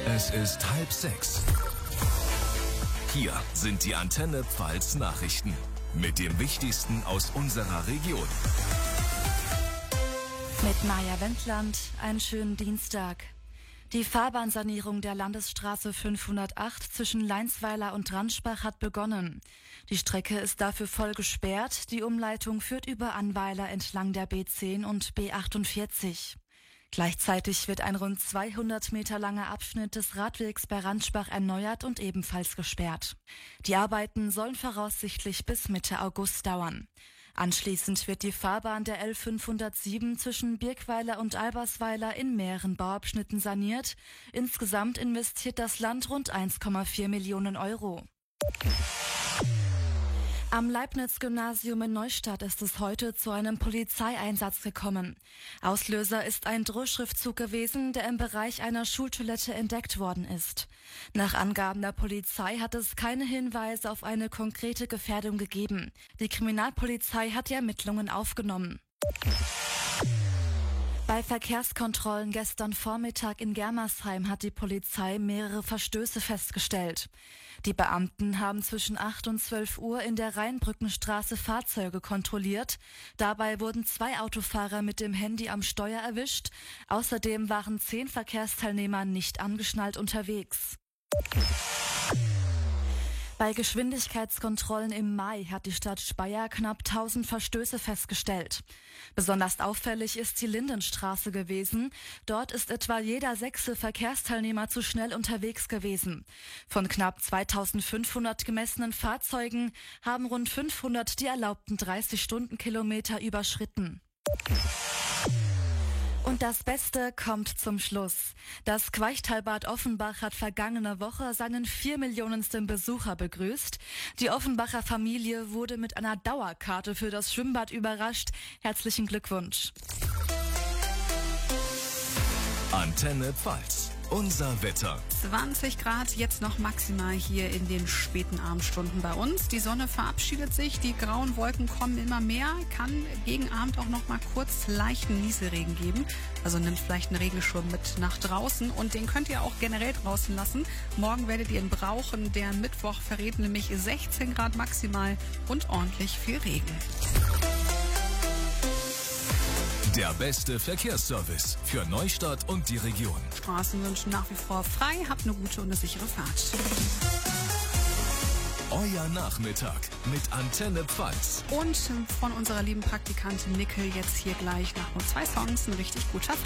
Es ist 5:30. Hier sind die Antenne Pfalz Nachrichten mit dem Wichtigsten aus unserer Region. Mit Maja Wendland, einen schönen Dienstag. Die Fahrbahnsanierung der Landesstraße 508 zwischen Leinsweiler und Ranschbach hat begonnen. Die Strecke ist dafür voll gesperrt. Die Umleitung führt über Annweiler entlang der B10 und B48. Gleichzeitig wird ein rund 200 Meter langer Abschnitt des Radwegs bei Ranschbach erneuert und ebenfalls gesperrt. Die Arbeiten sollen voraussichtlich bis Mitte August dauern. Anschließend wird die Fahrbahn der L507 zwischen Birkweiler und Albersweiler in mehreren Bauabschnitten saniert. Insgesamt investiert das Land rund 1,4 Millionen Euro. Am Leibniz-Gymnasium in Neustadt ist es heute zu einem Polizeieinsatz gekommen. Auslöser ist ein Drohschriftzug gewesen, der im Bereich einer Schultoilette entdeckt worden ist. Nach Angaben der Polizei hat es keine Hinweise auf eine konkrete Gefährdung gegeben. Die Kriminalpolizei hat die Ermittlungen aufgenommen. Bei Verkehrskontrollen gestern Vormittag in Germersheim hat die Polizei mehrere Verstöße festgestellt. Die Beamten haben zwischen 8 und 12 Uhr in der Rheinbrückenstraße Fahrzeuge kontrolliert. Dabei wurden 2 Autofahrer mit dem Handy am Steuer erwischt. Außerdem waren 10 Verkehrsteilnehmer nicht angeschnallt unterwegs. Bei Geschwindigkeitskontrollen im Mai hat die Stadt Speyer knapp 1000 Verstöße festgestellt. Besonders auffällig ist die Lindenstraße gewesen. Dort ist etwa jeder 6. Verkehrsteilnehmer zu schnell unterwegs gewesen. Von knapp 2500 gemessenen Fahrzeugen haben rund 500 die erlaubten 30 Stundenkilometer überschritten. Und das Beste kommt zum Schluss. Das Queichtalbad Offenbach hat vergangene Woche seinen 4 Millionensten Besucher begrüßt. Die Offenbacher Familie wurde mit einer Dauerkarte für das Schwimmbad überrascht. Herzlichen Glückwunsch. Antenne Pfalz. Unser Wetter. 20 Grad, jetzt noch maximal hier in den späten Abendstunden bei uns. Die Sonne verabschiedet sich, die grauen Wolken kommen immer mehr. Kann gegen Abend auch noch mal kurz leichten Nieselregen geben. Also nimmt vielleicht einen Regenschirm mit nach draußen und den könnt ihr auch generell draußen lassen. Morgen werdet ihr ihn brauchen. Der Mittwoch verrät nämlich 16 Grad maximal und ordentlich viel Regen. Der beste Verkehrsservice für Neustadt und die Region. Straßen sind nach wie vor frei. Habt eine gute und eine sichere Fahrt. Euer Nachmittag mit Antenne Pfalz. Und von unserer lieben Praktikantin Nickel jetzt hier gleich nach nur 2 Songs ein richtig guter Fahrt.